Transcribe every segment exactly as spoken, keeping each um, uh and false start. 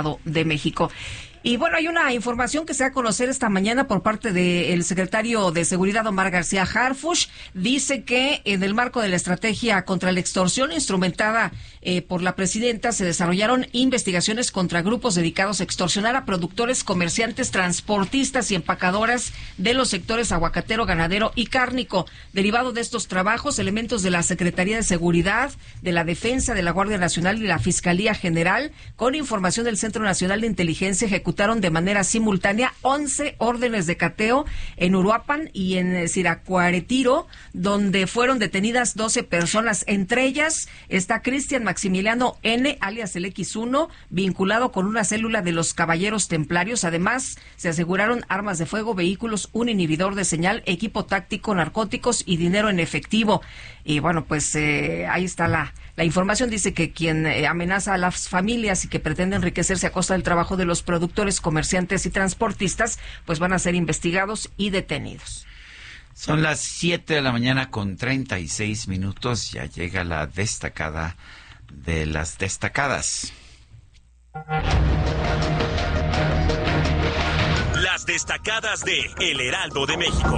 Estado de México. Y bueno, hay una información que se da a conocer esta mañana por parte del secretario de Seguridad, Omar García Harfuch. Dice que en el marco de la estrategia contra la extorsión instrumentada eh, por la presidenta, se desarrollaron investigaciones contra grupos dedicados a extorsionar a productores, comerciantes, transportistas y empacadoras de los sectores aguacatero, ganadero y cárnico. Derivado de estos trabajos, elementos de la Secretaría de Seguridad, de la Defensa, de la Guardia Nacional y la Fiscalía General, con información del Centro Nacional de Inteligencia, ejecutaron de manera simultánea once órdenes de cateo en Uruapan y en Siracuaretiro, donde fueron detenidas doce personas. Entre ellas está Cristian Maximiliano N., alias el equis uno, vinculado con una célula de los Caballeros Templarios. Además, se aseguraron armas de fuego, vehículos, un inhibidor de señal, equipo táctico, narcóticos y dinero en efectivo. Y bueno, pues eh, ahí está la, la información. Dice que quien eh, amenaza a las familias y que pretende enriquecerse a costa del trabajo de los productores, comerciantes y transportistas, pues van a ser investigados y detenidos. Son las siete de la mañana con treinta y seis minutos. Ya llega la destacada de las destacadas. Las destacadas de El Heraldo de México.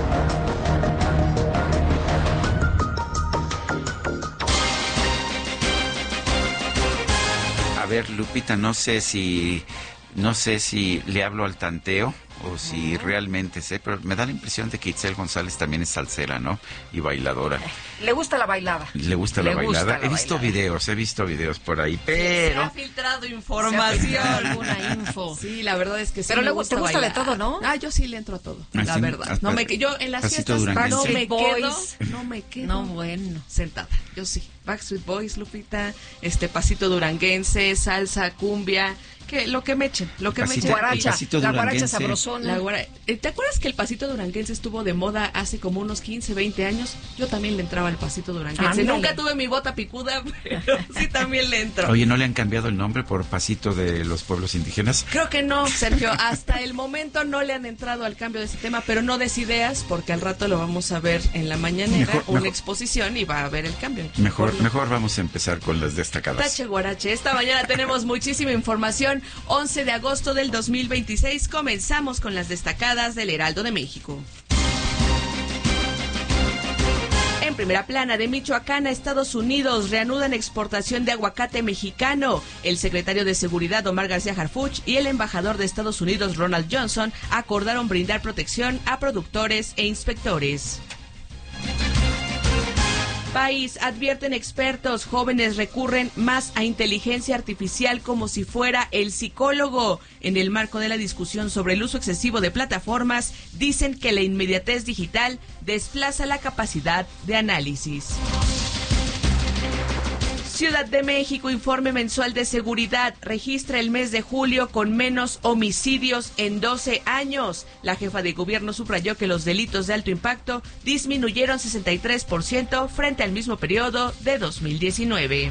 A ver, Lupita, no sé si no sé si le hablo al tanteo o si uh-huh. realmente sé, pero me da la impresión de que Itzel González también es salsera, ¿no? Y bailadora. Le gusta la bailada. Le gusta Le la gusta bailada. la he visto bailada. videos, he visto videos por ahí, pero... Se ha filtrado información. Se ha alguna info. Sí, la verdad es que sí. Pero me le gusta te gusta bailar. de todo, ¿no? Ah, yo sí le entro a todo, Ah, la sí, verdad. hasta No me, yo en las Pasito fiestas Duranguense. no me Backstreet quedo, Boys. no me quedo No, bueno. sentada. Yo sí. Backstreet Boys, Lupita, este pasito duranguense, salsa, cumbia, que lo que me echen, lo que Pasito- me echen. Guaracha, pasito la guaracha duranguense. sabrosona. La guara- eh, ¿Te acuerdas que el pasito duranguense estuvo de moda hace como unos quince, veinte años? Yo también le entraba al pasito duranguense. Ándale. Nunca tuve mi bota picuda, pero sí también le entro. Oye, ¿no le han cambiado el nombre por Pasito de los Pueblos Indígenas? Creo que no, Sergio. Hasta el momento no le han entrado al cambio de ese tema, pero no des ideas, porque al rato lo vamos a ver en la mañanera, Mejor- una mejor. exposición y va a haber el cambio. Mejor, Por- mejor vamos a empezar con las destacadas. Tache Guarache, esta mañana tenemos muchísima información. once de agosto del dos mil veintiséis, comenzamos con las destacadas del Heraldo de México. En primera plana, de Michoacán a Estados Unidos reanudan exportación de aguacate mexicano. El secretario de Seguridad, Omar García Harfuch, y el embajador de Estados Unidos, Ronald Johnson, acordaron brindar protección a productores e inspectores. País, advierten expertos, jóvenes recurren más a inteligencia artificial como si fuera el psicólogo. En el marco de la discusión sobre el uso excesivo de plataformas, dicen que la inmediatez digital desplaza la capacidad de análisis. Ciudad de México, informe mensual de seguridad, registra el mes de julio con menos homicidios en doce años. La jefa de gobierno subrayó que los delitos de alto impacto disminuyeron sesenta y tres por ciento frente al mismo periodo de dos mil diecinueve.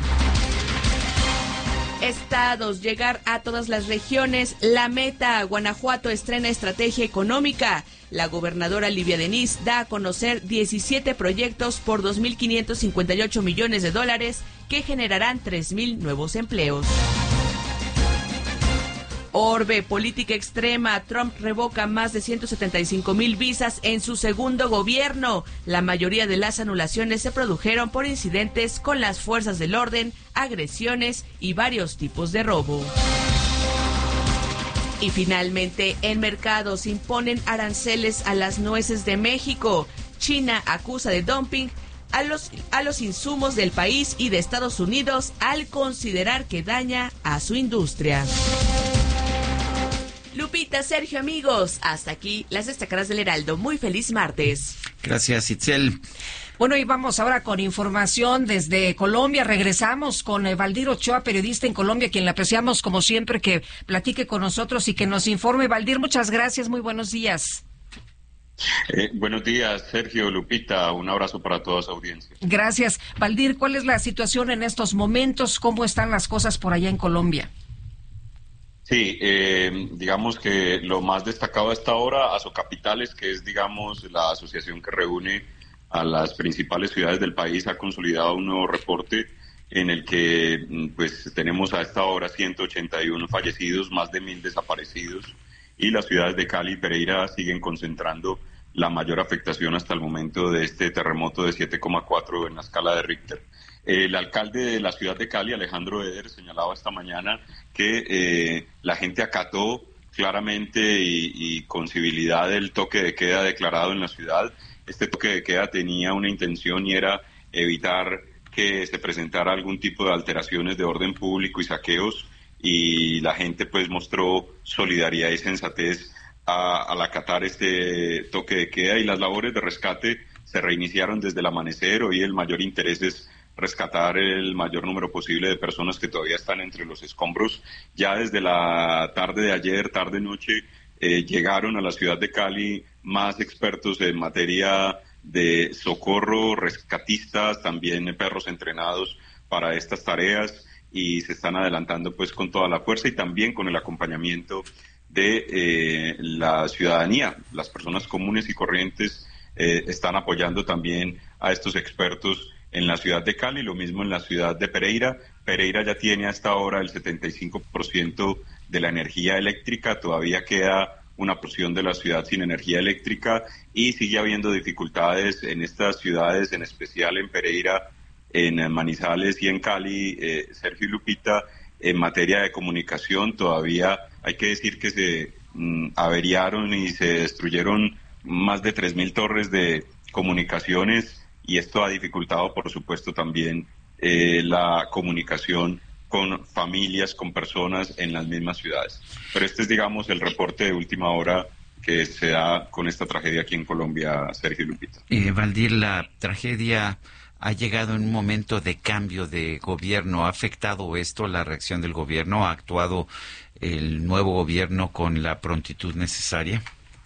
Estados, llegar a todas las regiones, la meta. Guanajuato estrena estrategia económica. La gobernadora Livia Denis da a conocer diecisiete proyectos por dos mil quinientos cincuenta y ocho millones de dólares que generarán tres mil nuevos empleos. Orbe, política extrema. Trump revoca más de ciento setenta y cinco mil visas en su segundo gobierno. La mayoría de las anulaciones se produjeron por incidentes con las fuerzas del orden, agresiones y varios tipos de robo. Y finalmente, en mercados imponen aranceles a las nueces de México. China acusa de dumping a los, a los insumos del país y de Estados Unidos al considerar que daña a su industria. Lupita, Sergio, amigos, hasta aquí las destacadas del Heraldo. Muy feliz martes. Gracias, Itzel. Bueno, y vamos ahora con información desde Colombia. Regresamos con eh, Valdir Ochoa, periodista en Colombia, quien le apreciamos como siempre que platique con nosotros y que nos informe. Valdir, muchas gracias, muy buenos días. Eh, buenos días, Sergio, Lupita, un abrazo para toda su audiencia. Gracias. Valdir, ¿cuál es la situación en estos momentos? ¿Cómo están las cosas por allá en Colombia? Sí, eh, digamos que lo más destacado hasta ahora, Asocapitales, que es, digamos, la asociación que reúne a las principales ciudades del país, ha consolidado un nuevo reporte en el que pues tenemos a esta hora ciento ochenta y uno fallecidos, más de mil desaparecidos, y las ciudades de Cali y Pereira siguen concentrando la mayor afectación hasta el momento de este terremoto de siete coma cuatro en la escala de Richter. El alcalde de la ciudad de Cali, Alejandro Eder, señalaba esta mañana que eh, la gente acató claramente y, y con civilidad el toque de queda declarado en la ciudad. Este toque de queda tenía una intención y era evitar que se presentara algún tipo de alteraciones de orden público y saqueos, y la gente pues mostró solidaridad y sensatez a, al acatar este toque de queda, y las labores de rescate se reiniciaron desde el amanecer. Hoy el mayor interés es rescatar el mayor número posible de personas que todavía están entre los escombros. Ya desde la tarde de ayer, tarde-noche, eh, llegaron a la ciudad de Cali más expertos en materia de socorro, rescatistas, también perros entrenados para estas tareas, y se están adelantando pues con toda la fuerza y también con el acompañamiento de eh, la ciudadanía. Las personas comunes y corrientes eh, están apoyando también a estos expertos en la ciudad de Cali, lo mismo en la ciudad de Pereira. Pereira ya tiene hasta ahora el setenta y cinco por ciento de la energía eléctrica, todavía queda una porción de la ciudad sin energía eléctrica y sigue habiendo dificultades en estas ciudades, en especial en Pereira, en Manizales y en Cali, eh, Sergio y Lupita, en materia de comunicación. Todavía hay que decir que se mm, averiaron y se destruyeron más de tres mil torres de comunicaciones, y esto ha dificultado, por supuesto, también eh, la comunicación con familias, con personas en las mismas ciudades. Pero este es, digamos, el reporte de última hora que se da con esta tragedia aquí en Colombia, Sergio y Lupita. Eh, Valdir, la tragedia ha llegado en un momento de cambio de gobierno. ¿Ha afectado esto la reacción del gobierno? ¿Ha actuado el nuevo gobierno con la prontitud necesaria?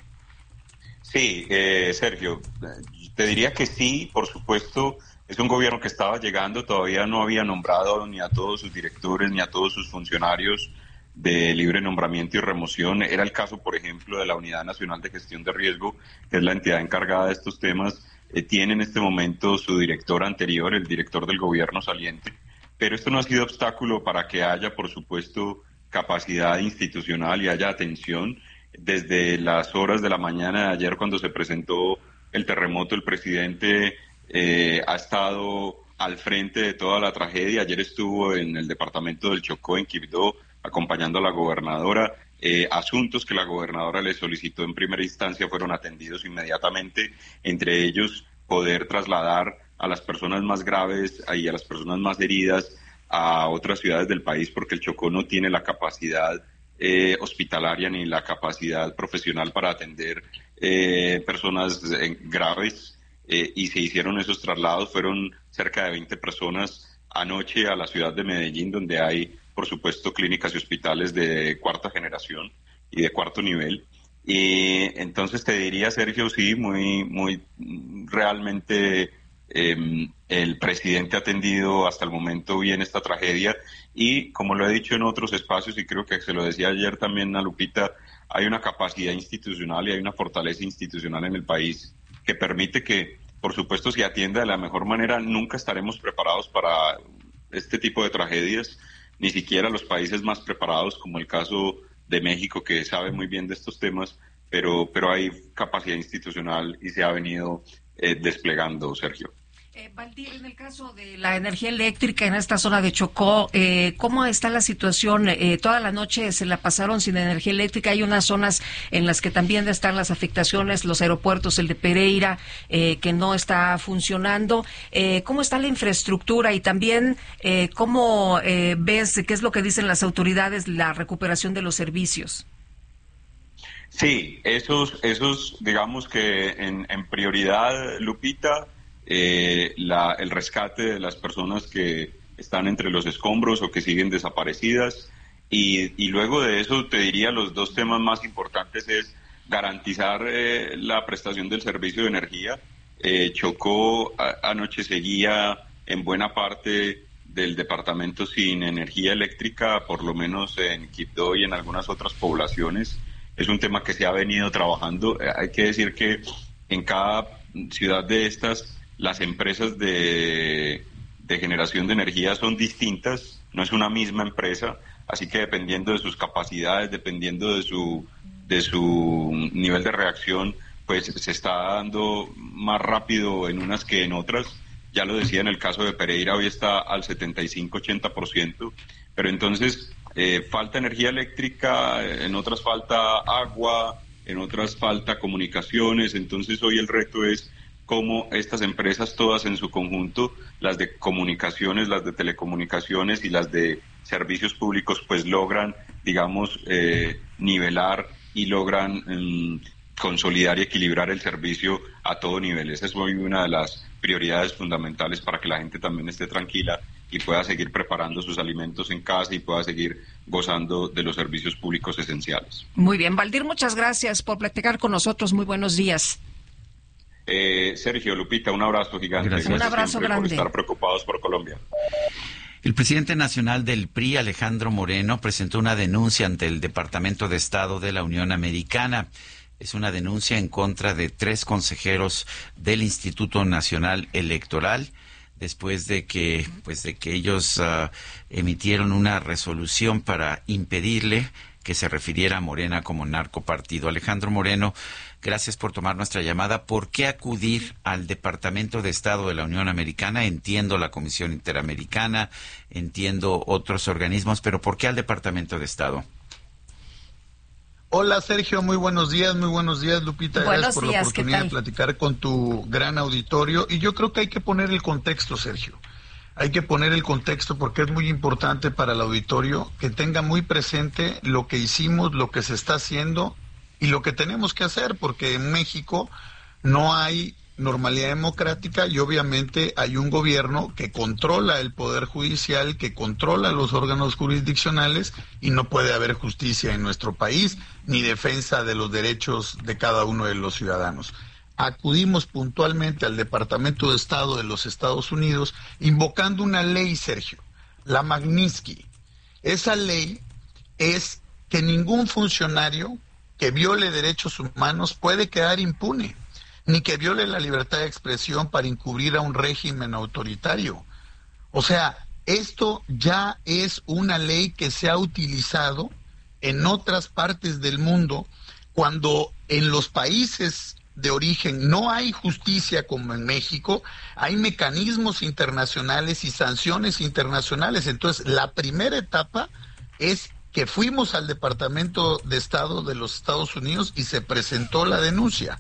Sí, eh, Sergio, te diría que sí, por supuesto. Es un gobierno que estaba llegando, todavía no había nombrado ni a todos sus directores ni a todos sus funcionarios de libre nombramiento y remoción. Era el caso, por ejemplo, de la Unidad Nacional de Gestión de Riesgo, que es la entidad encargada de estos temas. Eh, tiene en este momento su director anterior, el director del gobierno saliente, pero esto no ha sido obstáculo para que haya, por supuesto, capacidad institucional y haya atención. Desde las horas de la mañana de ayer, cuando se presentó el terremoto, el presidente eh, ha estado al frente de toda la tragedia. Ayer estuvo en el departamento del Chocó, en Quibdó, acompañando a la gobernadora. Eh, asuntos que la gobernadora le solicitó en primera instancia fueron atendidos inmediatamente, entre ellos poder trasladar a las personas más graves y a las personas más heridas a otras ciudades del país, porque el Chocó no tiene la capacidad eh, hospitalaria ni la capacidad profesional para atender eh, personas eh, graves, eh, y se hicieron esos traslados. Fueron cerca de veinte personas anoche a la ciudad de Medellín, donde hay, por supuesto, clínicas y hospitales de cuarta generación y de cuarto nivel. Y entonces te diría, Sergio, sí, muy, muy realmente eh, el presidente ha atendido hasta el momento bien esta tragedia, y como lo he dicho en otros espacios, y creo que se lo decía ayer también a Lupita, hay una capacidad institucional y hay una fortaleza institucional en el país que permite que, por supuesto, se atienda de la mejor manera. Nunca estaremos preparados para este tipo de tragedias, ni siquiera los países más preparados, como el caso de México, que sabe muy bien de estos temas, pero, pero hay capacidad institucional y se ha venido eh, desplegando, Sergio. Eh, Valdir, en el caso de la energía eléctrica en esta zona de Chocó, eh, ¿cómo está la situación? Eh, toda la noche se la pasaron sin energía eléctrica. Hay unas zonas en las que también están las afectaciones, los aeropuertos, el de Pereira, eh, que no está funcionando. Eh, ¿Cómo está la infraestructura? Y también, eh, ¿cómo eh, ves, qué es lo que dicen las autoridades, la recuperación de los servicios? Sí, esos, esos digamos que en, en prioridad, Lupita, Eh, la, el rescate de las personas que están entre los escombros o que siguen desaparecidas, y, y luego de eso te diría los dos temas más importantes es garantizar eh, la prestación del servicio de energía. eh, Chocó a, anoche seguía en buena parte del departamento sin energía eléctrica, por lo menos en Quibdó y en algunas otras poblaciones. Es un tema que se ha venido trabajando. Eh, hay que decir que en cada ciudad de estas las empresas de, de generación de energía son distintas, no es una misma empresa, así que dependiendo de sus capacidades, dependiendo de su, de su nivel de reacción, pues se está dando más rápido en unas que en otras. Ya lo decía, en el caso de Pereira hoy está al setenta y cinco a ochenta por ciento, pero entonces eh, falta energía eléctrica, en otras falta agua, en otras falta comunicaciones, entonces hoy el reto es cómo estas empresas todas en su conjunto, las de comunicaciones, las de telecomunicaciones y las de servicios públicos, pues logran, digamos, eh, nivelar y logran eh, consolidar y equilibrar el servicio a todo nivel. Esa es hoy una de las prioridades fundamentales para que la gente también esté tranquila y pueda seguir preparando sus alimentos en casa y pueda seguir gozando de los servicios públicos esenciales. Muy bien, Valdir, muchas gracias por platicar con nosotros. Muy buenos días. Eh, Sergio, Lupita, un abrazo gigante. Gracias. Un abrazo grande. Por estar preocupados por Colombia. El presidente nacional del P R I, Alejandro Moreno, presentó una denuncia ante el Departamento de Estado de la Unión Americana. Es una denuncia en contra de tres consejeros del Instituto Nacional Electoral, después de que, pues, de que ellos uh, emitieron una resolución para impedirle que se refiriera a Morena como narcopartido. Alejandro Moreno, gracias por tomar nuestra llamada. ¿Por qué acudir al Departamento de Estado de la Unión Americana? Entiendo la Comisión Interamericana, entiendo otros organismos, pero ¿por qué al Departamento de Estado? Hola Sergio, muy buenos días, muy buenos días Lupita, buenos gracias por días, la oportunidad de platicar con tu gran auditorio. Y yo creo que hay que poner el contexto, Sergio. Hay que poner el contexto porque es muy importante para el auditorio que tenga muy presente lo que hicimos, lo que se está haciendo y lo que tenemos que hacer, porque en México no hay normalidad democrática y obviamente hay un gobierno que controla el poder judicial, que controla los órganos jurisdiccionales y no puede haber justicia en nuestro país ni defensa de los derechos de cada uno de los ciudadanos. Acudimos puntualmente al Departamento de Estado de los Estados Unidos invocando una ley, Sergio, la Magnitsky. Esa ley es que ningún funcionario que viole derechos humanos puede quedar impune, ni que viole la libertad de expresión para encubrir a un régimen autoritario. O sea, esto ya es una ley que se ha utilizado en otras partes del mundo cuando en los países de origen no hay justicia como en México, hay mecanismos internacionales y sanciones internacionales. Entonces, la primera etapa es que fuimos al Departamento de Estado de los Estados Unidos y se presentó la denuncia,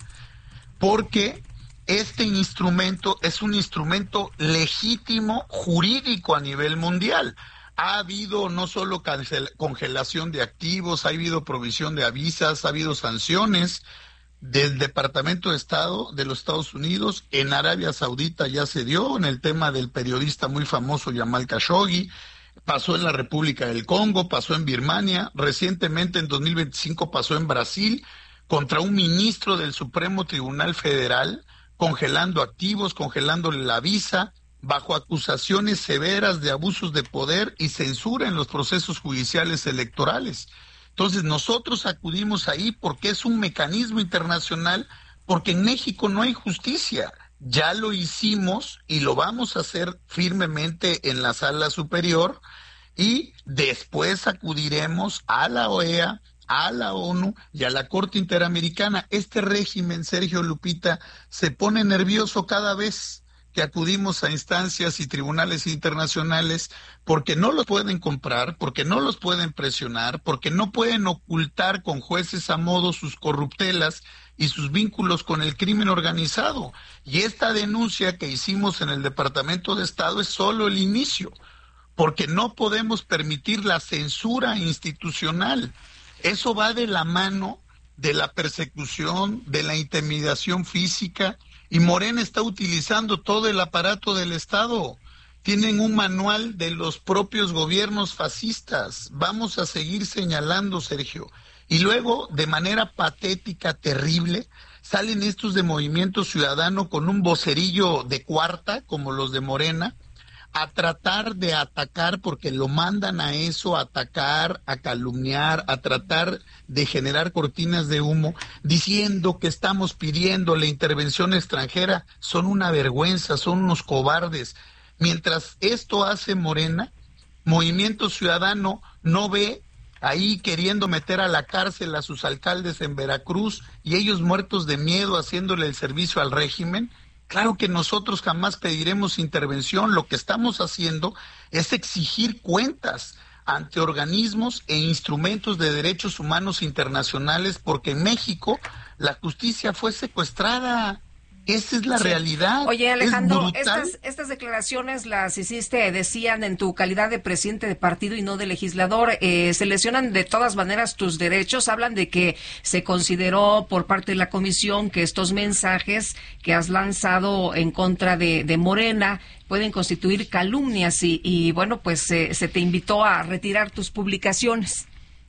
porque este instrumento es un instrumento legítimo jurídico a nivel mundial. Ha habido no solo cancel- congelación de activos, ha habido provisión de avisas, ha habido sanciones del Departamento de Estado de los Estados Unidos. En Arabia Saudita ya se dio en el tema del periodista muy famoso Jamal Khashoggi, pasó en la República del Congo, pasó en Birmania, recientemente en dos mil veinticinco pasó en Brasil contra un ministro del Supremo Tribunal Federal, congelando activos, congelándole la visa, bajo acusaciones severas de abusos de poder y censura en los procesos judiciales electorales. Entonces nosotros acudimos ahí porque es un mecanismo internacional, porque en México no hay justicia. Ya lo hicimos y lo vamos a hacer firmemente en la sala superior y después acudiremos a la O E A, a la ONU y a la Corte Interamericana. Este régimen, Sergio, Lupita, se pone nervioso cada vez que acudimos a instancias y tribunales internacionales porque no los pueden comprar, porque no los pueden presionar, porque no pueden ocultar con jueces a modo sus corruptelas y sus vínculos con el crimen organizado. Y esta denuncia que hicimos en el Departamento de Estado es solo el inicio, porque no podemos permitir la censura institucional. Eso va de la mano de la persecución, de la intimidación física, y Morena está utilizando todo el aparato del Estado. Tienen un manual de los propios gobiernos fascistas. Vamos a seguir señalando, Sergio. Y luego, de manera patética, terrible, salen estos de Movimiento Ciudadano con un vocerillo de cuarta, como los de Morena, a tratar de atacar, porque lo mandan a eso, a atacar, a calumniar, a tratar de generar cortinas de humo, diciendo que estamos pidiendo la intervención extranjera. Son una vergüenza, son unos cobardes. Mientras esto hace Morena, Movimiento Ciudadano no ve ahí queriendo meter a la cárcel a sus alcaldes en Veracruz y ellos muertos de miedo haciéndole el servicio al régimen. Claro que nosotros jamás pediremos intervención. Lo que estamos haciendo es exigir cuentas ante organismos e instrumentos de derechos humanos internacionales, porque en México la justicia fue secuestrada. Esa es la sí. realidad. Oye, Alejandro, estas, estas declaraciones las hiciste, decían, en tu calidad de presidente de partido y no de legislador. Eh, se lesionan de todas maneras tus derechos. Hablan de que se consideró por parte de la comisión que estos mensajes que has lanzado en contra de, de Morena pueden constituir calumnias y, y bueno, pues eh, se te invitó a retirar tus publicaciones.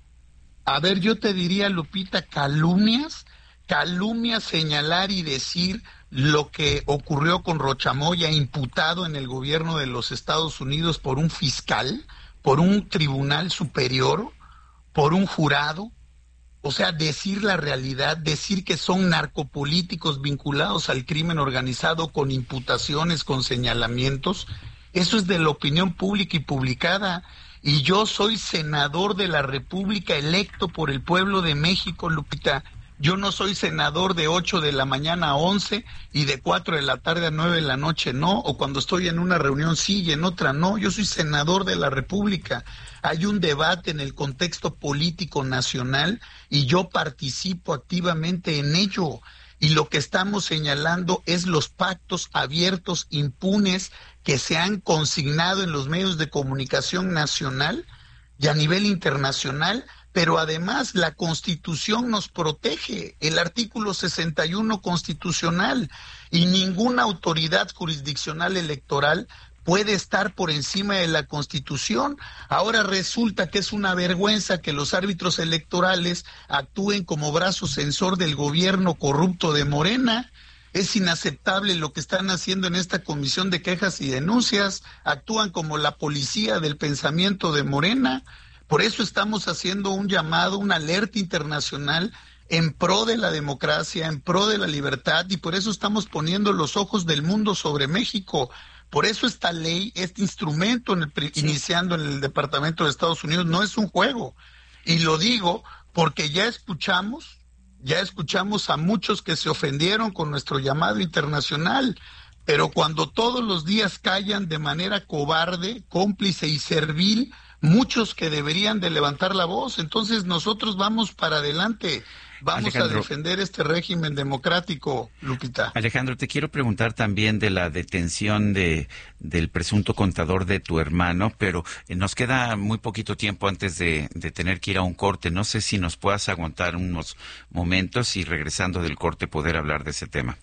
A ver, yo te diría, Lupita, calumnias, calumnias, señalar y decir lo que ocurrió con Rocha Moya, imputado en el gobierno de los Estados Unidos por un fiscal, por un tribunal superior, por un jurado. O sea, decir la realidad, decir que son narcopolíticos vinculados al crimen organizado con imputaciones, con señalamientos, eso es de la opinión pública y publicada. Y yo soy senador de la República electo por el pueblo de México, Lupita. Yo no soy senador de ocho de la mañana a once y de cuatro de la tarde a nueve de la noche, no, o cuando estoy en una reunión sí y en otra no. Yo soy senador de la República. Hay un debate en el contexto político nacional y yo participo activamente en ello. Y lo que estamos señalando es los pactos abiertos, impunes, que se han consignado en los medios de comunicación nacional y a nivel internacional. Pero además la Constitución nos protege, el artículo sesenta y uno constitucional, y ninguna autoridad jurisdiccional electoral puede estar por encima de la Constitución. Ahora resulta que es una vergüenza que los árbitros electorales actúen como brazo censor del gobierno corrupto de Morena. Es inaceptable lo que están haciendo en esta comisión de quejas y denuncias, actúan como la policía del pensamiento de Morena. Por eso estamos haciendo un llamado, una alerta internacional en pro de la democracia, en pro de la libertad, y por eso estamos poniendo los ojos del mundo sobre México. Por eso esta ley, este instrumento en el, sí. iniciando en el Departamento de Estados Unidos, no es un juego. Y lo digo porque ya escuchamos, ya escuchamos a muchos que se ofendieron con nuestro llamado internacional, pero cuando todos los días callan de manera cobarde, cómplice y servil, muchos que deberían de levantar la voz. Entonces nosotros vamos para adelante, vamos Alejandro, a defender este régimen democrático, Lupita. Alejandro, te quiero preguntar también de la detención de del presunto contador de tu hermano, pero nos queda muy poquito tiempo antes de, de tener que ir a un corte. No sé si nos puedas aguantar unos momentos y regresando del corte poder hablar de ese tema.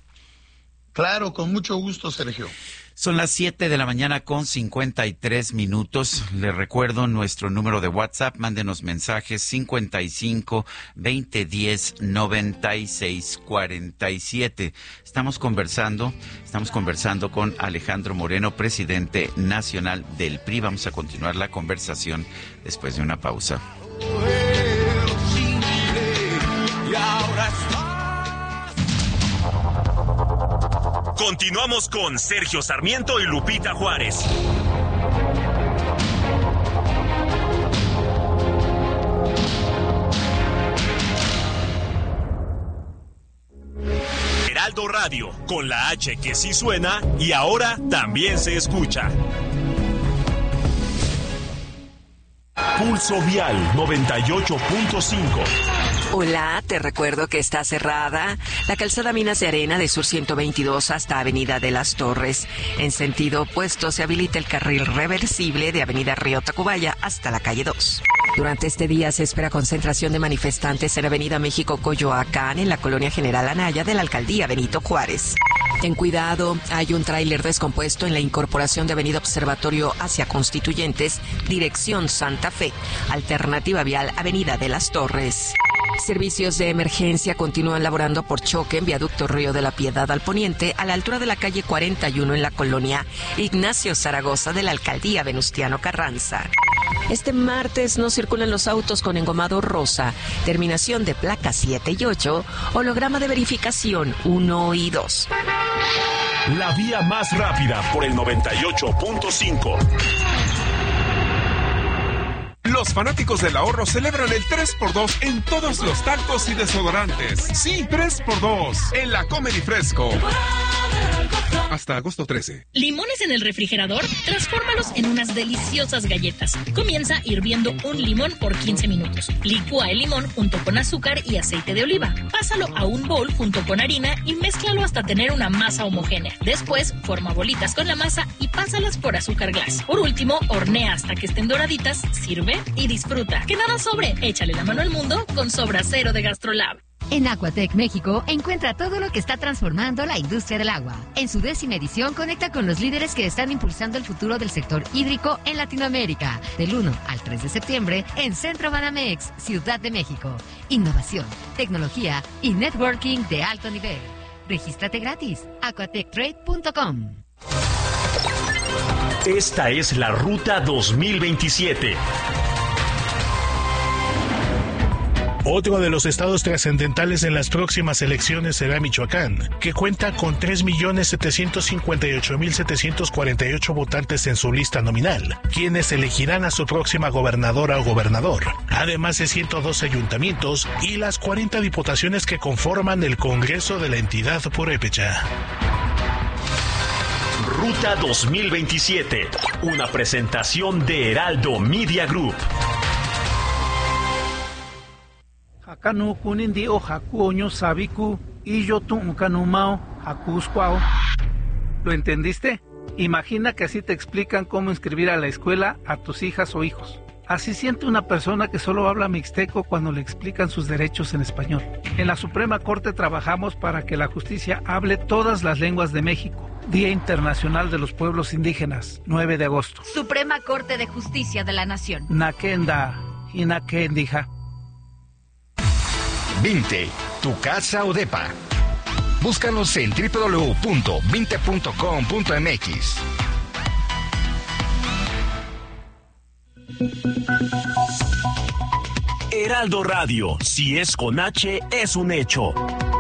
Claro, con mucho gusto, Sergio. Son las siete de la mañana con cincuenta y tres minutos. Les recuerdo nuestro número de WhatsApp. Mándenos mensajes cincuenta y cinco, veinte diez, noventa y seis cuarenta y siete. Estamos conversando, estamos conversando con Alejandro Moreno, presidente nacional del P R I. Vamos a continuar la conversación después de una pausa. Continuamos con Sergio Sarmiento y Lupita Juárez. Heraldo Radio, con la H que sí suena y ahora también se escucha. Pulso Vial noventa y ocho punto cinco. Hola, te recuerdo que está cerrada la calzada Minas de Arena de Sur ciento veintidós hasta Avenida de las Torres. En sentido opuesto se habilita el carril reversible de Avenida Río Tacubaya hasta la calle dos. Durante este día se espera concentración de manifestantes en Avenida México Coyoacán, en la colonia General Anaya de la alcaldía Benito Juárez. Ten cuidado, hay un tráiler descompuesto en la incorporación de Avenida Observatorio hacia Constituyentes, dirección Santa Fe, alternativa vial Avenida de las Torres. Servicios de emergencia continúan laborando por choque en viaducto Río de la Piedad al poniente, a la altura de la calle cuarenta y uno en la colonia Ignacio Zaragoza de la alcaldía Venustiano Carranza. Este martes no circulan los autos con engomado rosa, terminación de placas siete y ocho, holograma de verificación uno y dos. la vía más rápida por el noventa y ocho punto cinco. Los fanáticos del ahorro celebran el tres por dos en todos los tacos y desodorantes. Sí, tres por dos en la Comedy Fresco. Hasta agosto trece. ¿Limones en el refrigerador? Transfórmalos en unas deliciosas galletas. Comienza hirviendo un limón por quince minutos. Licúa el limón junto con azúcar y aceite de oliva. Pásalo a un bowl junto con harina y mézclalo hasta tener una masa homogénea. Después, forma bolitas con la masa y pásalas por azúcar glass. Por último, hornea hasta que estén doraditas, sirve y disfruta. Que nada sobre. Échale la mano al mundo con Sobra Cero de GastroLab. En Aquatec México encuentra todo lo que está transformando la industria del agua. En su décima edición conecta con los líderes que están impulsando el futuro del sector hídrico en Latinoamérica. Del uno al tres de septiembre en Centro Banamex, Ciudad de México. Innovación, tecnología y networking de alto nivel. Regístrate gratis. aquatec trade punto com. Esta es la Ruta dos mil veintisiete. Otro de los estados trascendentales en las próximas elecciones será Michoacán, que cuenta con tres millones setecientos cincuenta y ocho mil setecientos cuarenta y ocho votantes en su lista nominal, quienes elegirán a su próxima gobernadora o gobernador, además de ciento doce ayuntamientos y las cuarenta diputaciones que conforman el Congreso de la entidad purépecha. Ruta dos mil veintisiete, una presentación de Heraldo Media Group. Hakanu kunindi o hakuoño sabiku y yo tu kanumao hakuskwao. ¿Lo entendiste? Imagina que así te explican cómo inscribir a la escuela a tus hijas o hijos. Así siente una persona que solo habla mixteco cuando le explican sus derechos en español. En la Suprema Corte trabajamos para que la justicia hable todas las lenguas de México. Día Internacional de los Pueblos Indígenas, nueve de agosto. Suprema Corte de Justicia de la Nación. Nakenda y Nakendija. Vinte, tu casa o depa. Búscanos en doble u doble u doble u punto vinte punto com punto m x. Heraldo Radio, si es con H, es un hecho.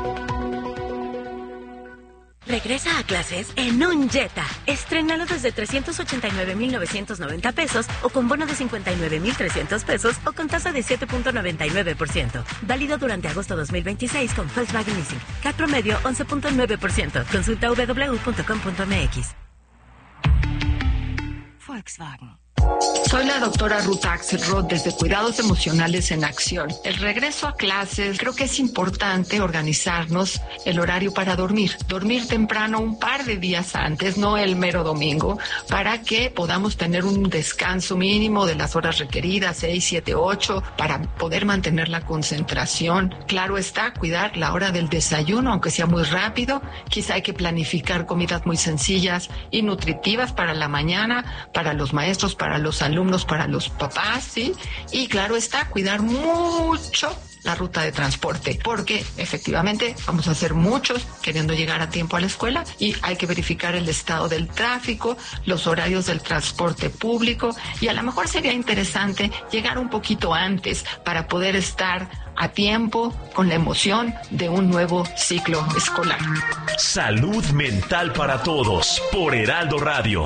Regresa a clases en un Jetta. Estrénalo desde trescientos ochenta y nueve mil novecientos noventa pesos o con bono de cincuenta y nueve mil trescientos pesos o con tasa de siete punto noventa y nueve por ciento. Válido durante agosto dos mil veintiséis con Volkswagen Leasing. C A C promedio once punto nueve por ciento. Consulta doble u doble u doble u punto com punto m x. Volkswagen. Soy la doctora Ruth Axelrod desde Cuidados Emocionales en Acción. El regreso a clases, creo que es importante organizarnos el horario para dormir. Dormir temprano un par de días antes, no el mero domingo, para que podamos tener un descanso mínimo de las horas requeridas, seis, siete, ocho, para poder mantener la concentración. Claro está, cuidar la hora del desayuno, aunque sea muy rápido. Quizá hay que planificar comidas muy sencillas y nutritivas para la mañana, para los maestros, para los alumnos, para los papás, ¿sí? Y claro está, cuidar mucho la ruta de transporte, porque efectivamente vamos a ser muchos queriendo llegar a tiempo a la escuela y hay que verificar el estado del tráfico, los horarios del transporte público y a lo mejor sería interesante llegar un poquito antes para poder estar a tiempo con la emoción de un nuevo ciclo escolar. Salud mental para todos por Heraldo Radio.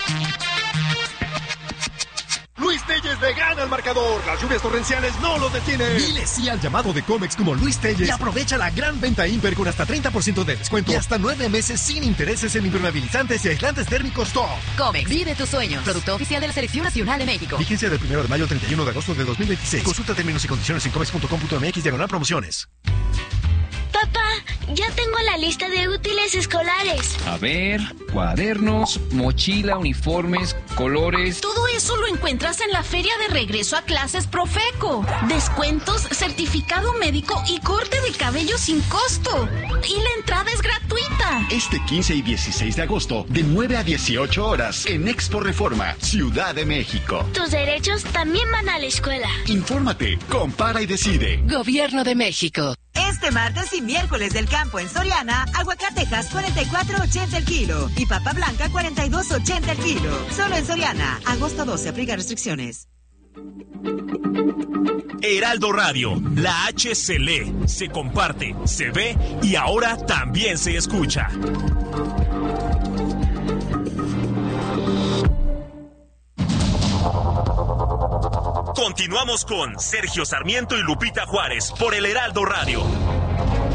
Luis Telles le gana al marcador. Las lluvias torrenciales no lo detienen. Dile sí al llamado de Comex como Luis Telles y aprovecha la gran venta Imper con hasta treinta por ciento de descuento y hasta nueve meses sin intereses en impermeabilizantes y aislantes térmicos top. Comex, vive tus sueños. Producto oficial de la Selección Nacional de México. Vigencia del primero de mayo al treinta y uno de agosto de dos mil veintiséis. Consulta términos y condiciones en comex punto com punto m x diagonal promociones. Papá, ya tengo la lista de útiles escolares. A ver, cuadernos, mochila, uniformes, colores. Todo eso lo encuentras en la feria de regreso a clases Profeco. Descuentos, certificado médico y corte de cabello sin costo. Y la entrada es gratuita. Este quince y dieciséis de agosto, de nueve a dieciocho horas, en Expo Reforma, Ciudad de México. Tus derechos también van a la escuela. Infórmate, compara y decide. Gobierno de México. Este martes y miércoles del campo en Soriana, aguacatejas cuarenta y cuatro ochenta el kilo y papa blanca cuarenta y dos ochenta el kilo. Solo en Soriana, agosto doce, aplica restricciones. Heraldo Radio, la H se lee, se comparte, se ve y ahora también se escucha. Continuamos con Sergio Sarmiento y Lupita Juárez por el Heraldo Radio.